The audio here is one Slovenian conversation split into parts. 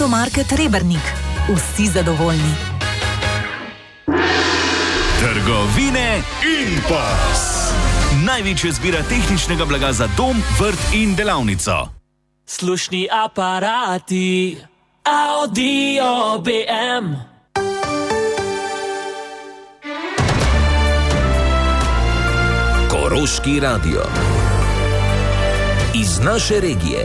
Avtomarket Rebernik. Vsi zadovoljni. Trgovine Impas. Največja zbira tehničnega blaga za dom, vrt in delavnico. Slušni aparati, Audio BM. Koroški radio. Iz naše regije.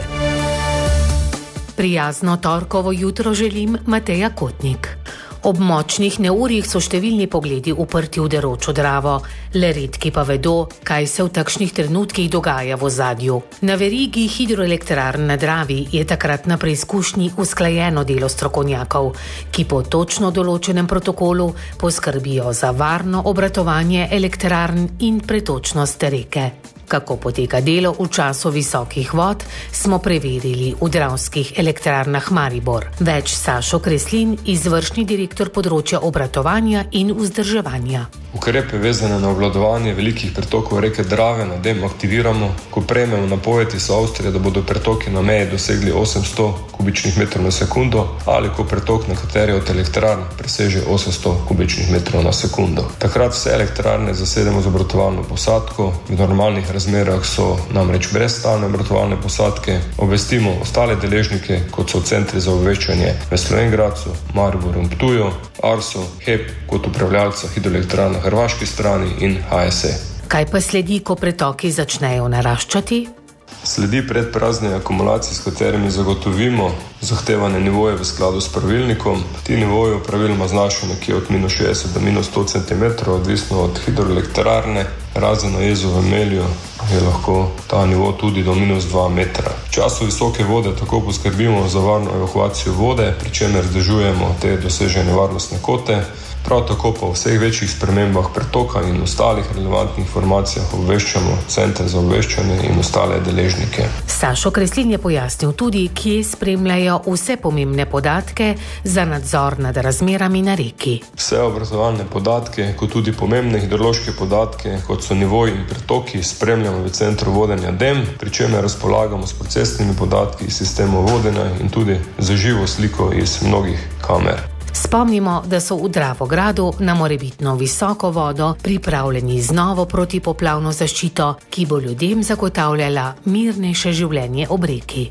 Prijazno torkovo jutro želim, Mateja Kotnik. Ob močnih neurjih so številni pogledi uprti v deročo Dravo, le redki pa vedo, kaj se v takšnih trenutkih dogaja v ozadju. Na verigi hidroelektrarn na Dravi je takrat na preizkušnji usklajeno delo strokovnjakov, ki po točno določenem protokolu poskrbijo za varno obratovanje elektrarn in pretočnost reke. Kako poteka delo v času visokih vod, smo preverili v Dravskih elektrarnah Maribor. Več Sašo Kreslin, izvršni direktor področja obratovanja in vzdrževanja. Ukrepe vezane na obvladovanje velikih pretokov reke Drave na DEM aktiviramo, ko prejmemo napoved iz Avstrije, da bodo pretoki na meji dosegli 800 kubičnih metrov na sekundo ali ko pretok na kateri od elektrarn preseže 800 kubičnih metrov na sekundo. Takrat vse elektrarne zasedemo z obratovalno posadko, v normalnih razmerah so namreč brez stalne obratovalne posadke, obvestimo ostale deležnike, kot so centri za obveščanje v Slovenj Gradcu, Mariboru in Ptuju, Arso, HEP kot upravljalca hidroelektrarn na hrvaški strani in HSE. Kaj pa sledi, ko pretoki začnejo naraščati? Sledi predprazni akumulacije, s katerimi zagotovimo zahtevane nivoje v skladu s pravilnikom. Ti nivoji praviloma znašajo nekje od -60 do -100 cm, odvisno od hidroelektrarne. Razen na jezu v Melju je lahko ta nivo tudi do -2 metra. V času visoke vode tako poskrbimo za varno evakuacijo vode, pri čemer vzdržujemo te dosežene varnostne kote. Prav tako pa v vseh večjih spremembah pretoka in ostalih relevantnih informacijah obveščamo center za obveščanje in ostale deležnike. Sašo Kreslin je pojasnil tudi, kje spremljajo vse pomembne podatke za nadzor nad razmerami na reki. Vse obratovalne podatke, kot tudi pomembne hidrološke podatke, kot so nivoji in pretoki, spremljamo v centru vodenja DEM, pri čemer razpolagamo s procesnimi podatki iz sistemov vodenja in tudi za živo sliko iz mnogih kamer. Spomnimo, da so v Dravogradu na morebitno visoko vodo pripravljeni z novo protipoplavno zaščito, ki bo ljudem zagotavljala mirnejše življenje ob reki.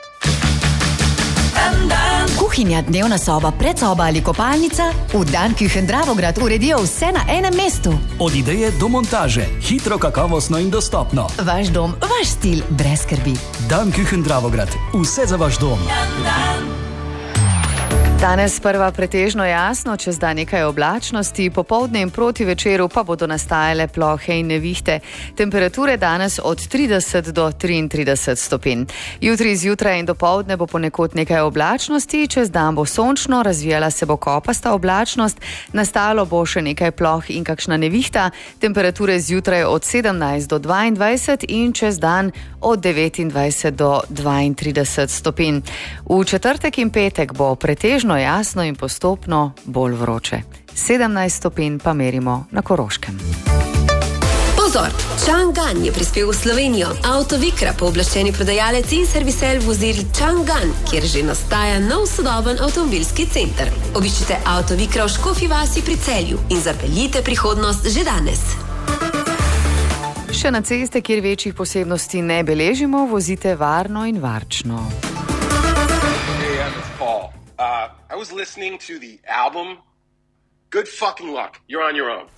Kuhinja, dnevna soba, predsoba ali kopalnica? V Danküchen Dravograd uredijo vse na enem mestu. Od ideje do montaže, hitro, kakovostno in dostopno. Vaš dom, vaš stil, brez skrbi. Danküchen Dravograd, vse za vaš dom. Danes sprva pretežno jasno, čez dan nekaj oblačnosti, popoldne in proti večeru pa bodo nastajale plohe in nevihte. Temperature danes od 30 do 33 stopinj. Jutri zjutraj in dopoldne bo ponekod nekaj oblačnosti, čez dan bo sončno, razvijala se bo kopasta oblačnost, nastalo bo še nekaj ploh in kakšna nevihta. Temperature zjutraj od 17 do 22 in čez dan od 29 do 32 stopinj. V četrtek in petek bo pretežno jasno in postopno bolj vroče. 17 stopinj pa merimo na Koroškem. Pozor! Chang'an je prispel v Slovenijo. Autovikra, pooblaščeni prodajalec in servisel vozil Chang'an, kjer že nastaja nov sodoben avtomobilski center. Obiščite Autovikra v Škofji vasi pri Celju in zapeljite prihodnost že danes. Še na ceste, kjer večjih posebnosti ne beležimo, vozite varno in varčno. Hey, it's Paul. I was listening to the album. Good fucking luck. You're on your own.